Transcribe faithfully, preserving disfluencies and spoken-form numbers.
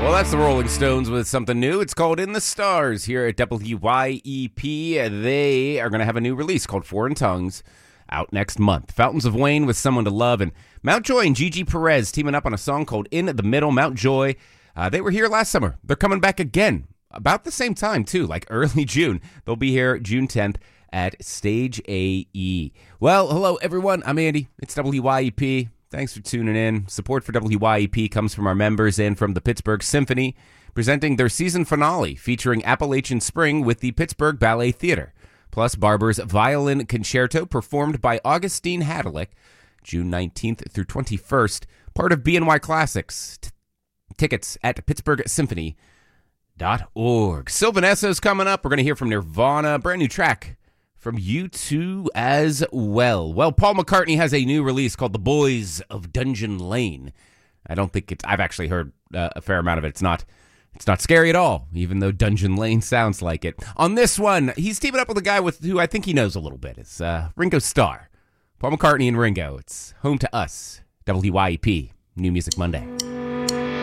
Well, that's the Rolling Stones with something new. It's called In the Stars here at W Y E P. They are going to have a new release called Foreign Tongues out next month. Fountains of Wayne with Someone to Love, and Mount Joy and Gigi Perez teaming up on a song called In the Middle. Mount Joy, uh, they were here last summer. They're coming back again about the same time, too, like early June. They'll be here June tenth at Stage A E. Well, hello, everyone. I'm Andy. It's W Y E P. Thanks for tuning in. Support for W Y E P comes from our members and from the Pittsburgh Symphony, presenting their season finale featuring Appalachian Spring with the Pittsburgh Ballet Theater, plus Barber's Violin Concerto performed by Augustine Hadalick, June nineteenth through twenty-first, part of B N Y Classics. T- tickets at pittsburgh symphony dot org. Sylvan Esso's coming up. We're going to hear from Nirvana, brand new track from U two as well. Well, Paul McCartney has a new release called The Boys of Dungeon Lane. I don't think it's, I've actually heard uh, a fair amount of it. It's not, it's not scary at all, even though Dungeon Lane sounds like it. On this one, he's teaming up with a guy with who I think he knows a little bit. It's uh, Ringo Starr. Paul McCartney and Ringo. It's Home to Us. W Y E P. New Music Monday.